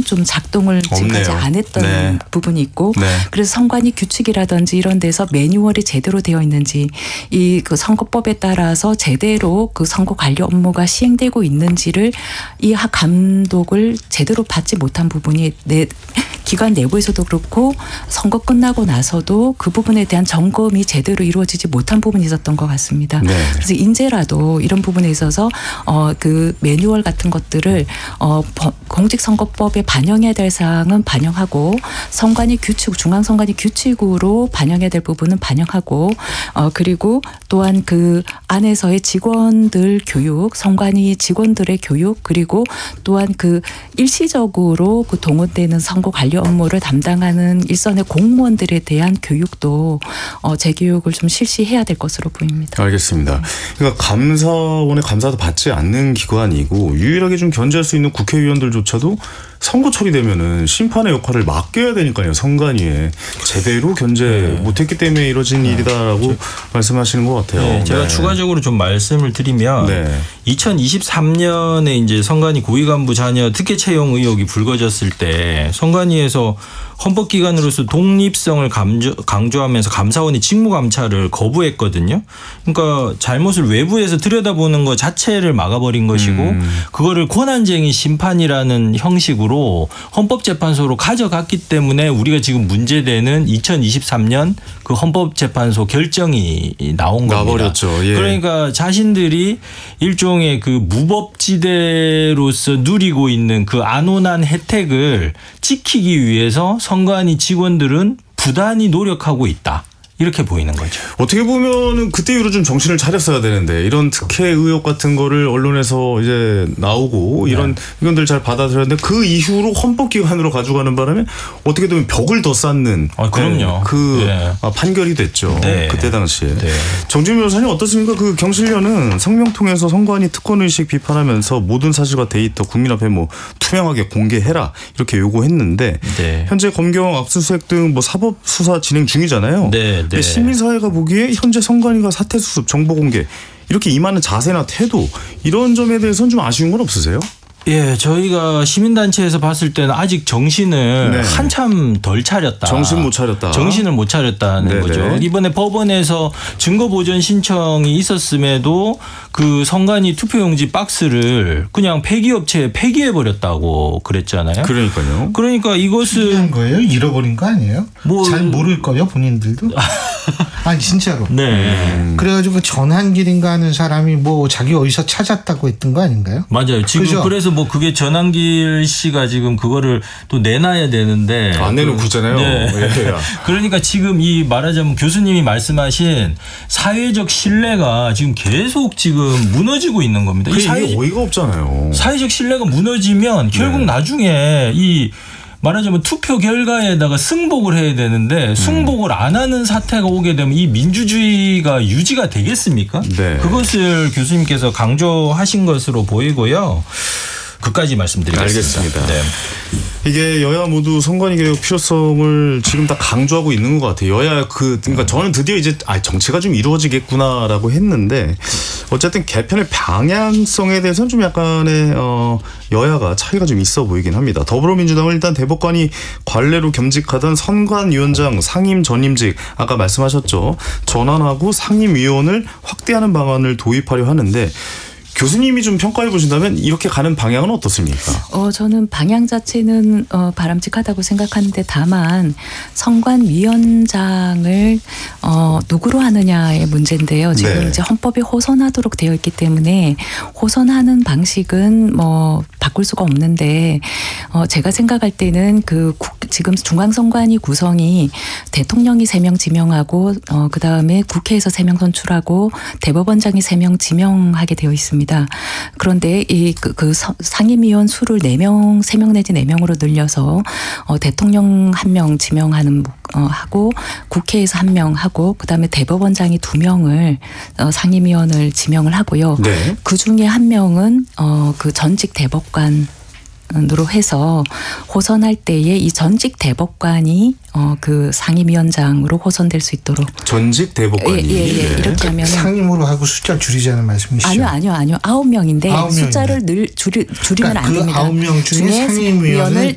좀 작동을 지금까지 안 했던 네. 부분이 있고 네. 그래서 선관위 규칙이라든지 이런 데서 매뉴얼이 제대로 되어 있는지 이 그 선거법에 따라서 제대로 그 선거 관리 업무가 시행되고 있는지를 이 감독을 제대로 받지 못한 부분이 기관 내부에서도 그렇고 선거 끝나고 나서도 그 부분에 대한 점검이 제대로 이루어지지 못한 부분이 있었던 것 같습니다. 네. 그래서 이제라도 이런 부분에 있어서 그 매뉴얼 같은 것들을 공직선거법에 반영해야 될 사항은 반영하고 선관위 규칙, 중앙선관위 규칙으로 반영해야 될 부분은 반영하고 그리고 또한 그 안에서의 직원들 교육, 선관위 직원들의 교육 그리고 또한 그 일시적으로 그 동원되는 선거 관리 업무를 담당하는 일선의 공무원들에 대한 교육도 재교육을 좀 실시해야 될 것으로 보입니다. 알겠습니다. 그러니까 감사원의 감사도 받지 않는 기관이고 유일하게 좀 견제할 수 있는 국회의원들조차도 선거 처리되면은 심판의 역할을 맡겨야 되니까요. 선관위에 제대로 견제 못했기 때문에 이뤄진 일이다라고 말씀하시는 것 같아요. 네, 제가 네. 추가적으로 좀 말씀을 드리면 네. 2023년에 이제 선관위 고위간부 자녀 특혜 채용 의혹이 불거졌을 때 선관위에서 헌법기관으로서 독립성을 강조하면서 감사원이 직무감찰을 거부했거든요. 그러니까 잘못을 외부에서 들여다보는 것 자체를 막아버린 것이고 그거를 권한쟁의 심판이라는 형식으로 헌법재판소로 가져갔기 때문에 우리가 지금 문제되는 2023년 그 헌법재판소 결정이 나온 겁니다. 나버렸죠. 예. 그러니까 자신들이 일종의 그 무법지대로서 누리고 있는 그 안온한 혜택을 지키기 위해서 선관위 직원들은 부단히 노력하고 있다. 이렇게 보이는 거죠. 어떻게 보면은 그때 이후로 좀 정신을 차렸어야 되는데 이런 특혜 의혹 같은 거를 언론에서 이제 나오고 이런 의견들 잘 받아들였는데 그 이후로 헌법기관으로 가져가는 바람에 어떻게 보면 벽을 더 쌓는 그럼요. 판결이 됐죠. 네. 그때 당시에. 네. 정진미 변호사님 어떻습니까? 그 경실련은 성명 통해서 선관위 특권의식 비판하면서 모든 사실과 데이터 국민 앞에 뭐 투명하게 공개해라 이렇게 요구했는데 네. 현재 검경 압수수색 등 뭐 사법 수사 진행 중이잖아요. 네. 근데 시민사회가 보기에 현재 선관위가 사태 수습, 정보 공개 이렇게 임하는 자세나 태도 이런 점에 대해서는 좀 아쉬운 건 없으세요? 예, 저희가 시민단체에서 봤을 때는 아직 정신을 네. 한참 덜 차렸다. 정신 못 차렸다. 정신을 못 차렸다는 네네. 거죠. 이번에 법원에서 증거보전 신청이 있었음에도 그 선관위 투표용지 박스를 그냥 폐기업체에 폐기해버렸다고 그랬잖아요. 그러니까요. 그러니까 이것은 한 거예요? 잃어버린 거 아니에요? 잘 모를 거예요, 본인들도. 아니 진짜로. 네. 그래가지고 전한길인가 하는 사람이 뭐 자기 어디서 찾았다고 했던 거 아닌가요? 맞아요. 지금 그죠? 그래서 뭐 그게 전한길 씨가 지금 그거를 또 내놔야 되는데 안 내놓고 있잖아요. 네. 예. 그러니까 지금 이 말하자면 교수님이 말씀하신 사회적 신뢰가 지금 계속 지금 무너지고 있는 겁니다. 이게 어이가 없잖아요. 사회적 신뢰가 무너지면 결국 나중에 이 말하자면 투표 결과에다가 승복을 해야 되는데 승복을 안 하는 사태가 오게 되면 이 민주주의가 유지가 되겠습니까? 네. 그것을 교수님께서 강조하신 것으로 보이고요. 그까지 말씀드리겠습니다. 알겠습니다. 네. 이게 여야 모두 선관위 개혁 필요성을 지금 다 강조하고 있는 것 같아요. 여야 그러니까 저는 드디어 이제 정치가 좀 이루어지겠구나라고 했는데 어쨌든 개편의 방향성에 대해서는 좀 약간의 여야가 차이가 좀 있어 보이긴 합니다. 더불어민주당은 일단 대법관이 관례로 겸직하던 선관위원장 상임 전임직 아까 말씀하셨죠. 전환하고 상임위원을 확대하는 방안을 도입하려 하는데 교수님이 좀 평가해 보신다면 이렇게 가는 방향은 어떻습니까? 저는 방향 자체는 바람직하다고 생각하는데 다만 선관위원장을 누구로 하느냐의 문제인데요. 지금 네. 이제 헌법이 호선하도록 되어 있기 때문에 호선하는 방식은 뭐 바꿀 수가 없는데 제가 생각할 때는 지금 중앙선관위 구성이 대통령이 3명 지명하고 그다음에 국회에서 3명 선출하고 대법원장이 3명 지명하게 되어 있습니다. 그런데 그 상임위원 수를 3명 내지 4명으로 늘려서 대통령 1명 지명하는 하고 국회에서 1명 하고 그다음에 대법원장이 2명을 상임위원을 지명을 하고요. 네. 그 중에 1명은 그 전직 대법관 으로 해서 호선할 때에 이 전직 대법관이 그 상임위원장으로 호선될 수 있도록 전직 대법관이 이렇게 하면 상임으로 하고 숫자 줄이자는 말씀이시죠? 아니요 9명인데 9명인데. 숫자를 줄이면 그러니까 안 됩니다. 그 9명 중에 상임위원을